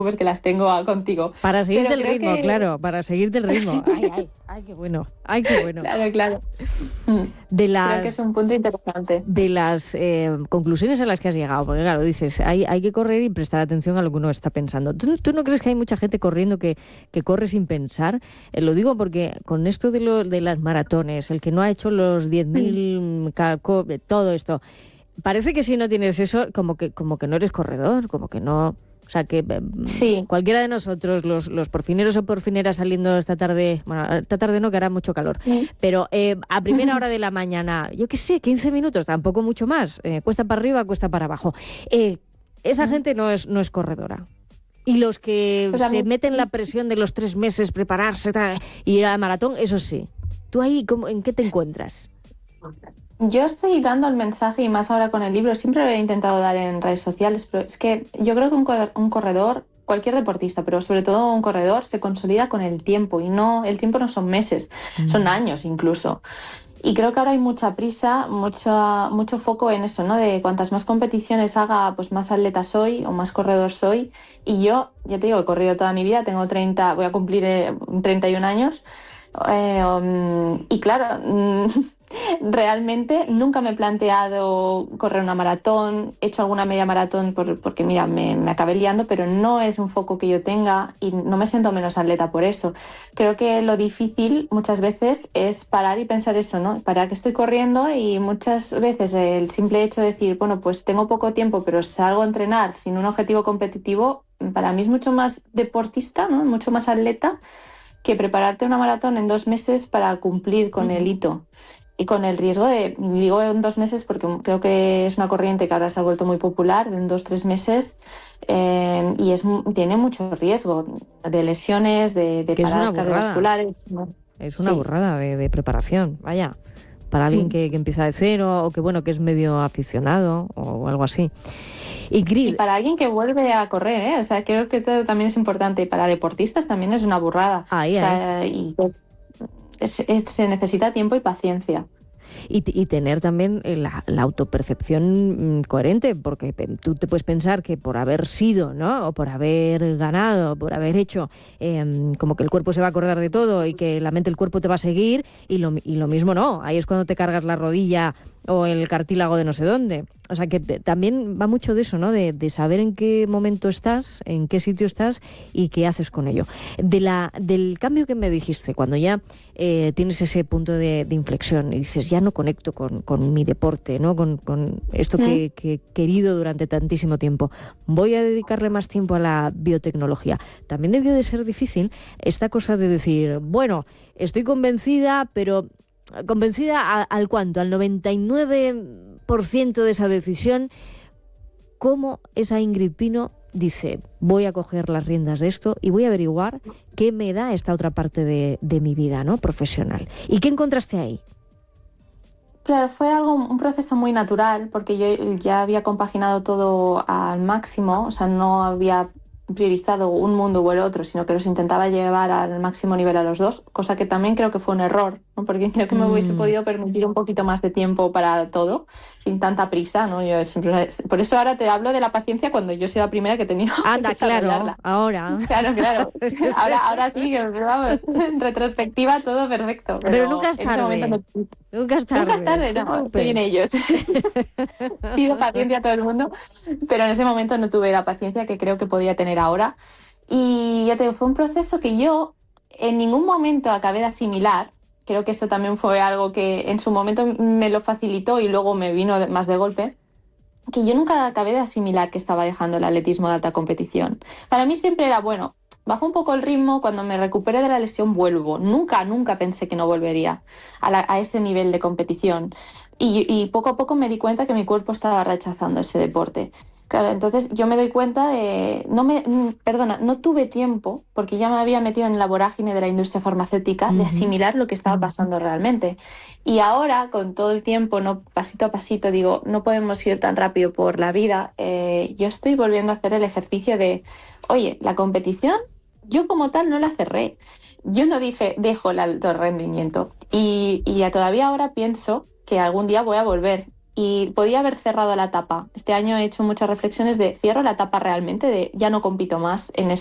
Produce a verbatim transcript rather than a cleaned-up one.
preocupes que las tengo a, contigo. Para seguirte Pero el creo ritmo, que... claro, para seguirte el ritmo. Ay, ay, ay, qué bueno, ay, qué bueno. Claro, claro. De las, creo que es un punto interesante. De las eh, conclusiones a las que has llegado, porque claro, dices, hay, hay que correr y prestar atención a lo que uno está pensando. ¿Tú, tú no crees que hay mucha gente corriendo que, que corre sin pensar? Eh, lo digo porque con esto de, lo, de las maratones, el que no ha hecho los diez mil, todo esto, parece que si no tienes eso, como que, como que no eres corredor, como que no... O sea, que sí. cualquiera de nosotros, los, los porfineros o porfineras saliendo esta tarde, bueno, esta tarde no, que hará mucho calor, sí. pero eh, a primera hora de la mañana, yo qué sé, quince minutos, tampoco mucho más, eh, cuesta para arriba, cuesta para abajo. Eh, esa gente no es, no es corredora. Y los que pues se mí... meten la presión de los tres meses, prepararse tal, y ir a la maratón, eso sí. ¿Tú ahí cómo, en qué te encuentras? Yo estoy dando el mensaje, y más ahora con el libro, siempre lo he intentado dar en redes sociales, pero es que yo creo que un, un corredor, cualquier deportista, pero sobre todo un corredor, se consolida con el tiempo, y no, el tiempo no son meses, mm. son años incluso. Y creo que ahora hay mucha prisa, mucho, mucho foco en eso, ¿no? De cuantas más competiciones haga, pues más atleta soy o más corredor soy. Y yo, ya te digo, he corrido toda mi vida, tengo treinta, voy a cumplir eh, treinta y un años. Eh, um, y claro, mm, realmente nunca me he planteado correr una maratón, he hecho alguna media maratón por, porque mira, me, me acabé liando, pero no es un foco que yo tenga y no me siento menos atleta por eso. Creo que lo difícil muchas veces es parar y pensar eso, ¿no? ¿Para qué estoy corriendo? Y muchas veces el simple hecho de decir, bueno, pues tengo poco tiempo, pero salgo a entrenar sin un objetivo competitivo, para mí es mucho más deportista, ¿no? Mucho más atleta que prepararte una maratón en dos meses para cumplir con uh-huh. el hito. Y con el riesgo de, digo en dos meses porque creo que es una corriente que ahora se ha vuelto muy popular, en dos, tres meses, eh, y es, tiene mucho riesgo de lesiones, de, de paradas cardiovasculares. ¿No? Es una sí. burrada de, de preparación, vaya, para alguien que, que empieza de cero o que bueno que es medio aficionado o algo así. Y, y para alguien que vuelve a correr, ¿eh? O sea, creo que esto también es importante. Y para deportistas también es una burrada. Ahí, o sea, ahí. Y es, es, se necesita tiempo y paciencia. Y, y tener también la, la autopercepción mmm, coherente, porque tú te puedes pensar que por haber sido, ¿no? O por haber ganado, por haber hecho, eh, como que el cuerpo se va a acordar de todo y que la mente, el cuerpo te va a seguir, y lo, y lo mismo no. Ahí es cuando te cargas la rodilla o el cartílago de no sé dónde. O sea que te, también va mucho de eso, ¿no? De, de saber en qué momento estás, en qué sitio estás y qué haces con ello. De la, del cambio que me dijiste, cuando ya eh, tienes ese punto de, de inflexión y dices, ya no conecto con, con mi deporte, ¿no? Con, con esto mm. que, que he querido durante tantísimo tiempo. Voy a dedicarle más tiempo a la biotecnología. También debió de ser difícil esta cosa de decir, bueno, estoy convencida, pero... ¿Convencida a, al cuánto? ¿Al noventa y nueve por ciento de esa decisión? ¿Cómo esa Ingrid Pino dice, voy a coger las riendas de esto y voy a averiguar qué me da esta otra parte de, de mi vida, ¿no? Profesional? ¿Y qué encontraste ahí? Claro, fue algo, un proceso muy natural, porque yo ya había compaginado todo al máximo, o sea, no había priorizado un mundo o el otro, sino que los intentaba llevar al máximo nivel a los dos, cosa que también creo que fue un error, ¿no? Porque creo que me hubiese podido permitir un poquito más de tiempo para todo, sin tanta prisa, ¿no? Yo siempre, por eso ahora te hablo de la paciencia cuando yo soy la primera que he tenido Anda, que claro, ahora. Claro, claro. Ahora, ahora sí, vamos, en retrospectiva todo perfecto. Pero, pero nunca es tarde. No... Nunca es tarde. Nunca es tarde, no, estoy en ellos. Pido paciencia a todo el mundo, pero en ese momento no tuve la paciencia que creo que podía tener ahora. Y ya te digo, fue un proceso que yo en ningún momento acabé de asimilar. Creo que eso también fue algo que en su momento me lo facilitó y luego me vino más de golpe. Que yo nunca acabé de asimilar que estaba dejando el atletismo de alta competición. Para mí siempre era, bueno, bajo un poco el ritmo, cuando me recupere de la lesión vuelvo. Nunca, nunca pensé que no volvería a, la, a ese nivel de competición. Y, y poco a poco me di cuenta que mi cuerpo estaba rechazando ese deporte. Claro, entonces yo me doy cuenta de... No me, perdona, no tuve tiempo, porque ya me había metido en la vorágine de la industria farmacéutica, uh-huh. de asimilar lo que estaba pasando realmente. Y ahora, con todo el tiempo, no pasito a pasito, digo, no podemos ir tan rápido por la vida. Eh, yo estoy volviendo a hacer el ejercicio de, oye, la competición, yo como tal no la cerré. Yo no dije, dejo el alto rendimiento. Y, y todavía ahora pienso que algún día voy a volver. y podía haber cerrado la etapa. Este año he hecho muchas reflexiones de cierro la etapa realmente, de ya no compito más en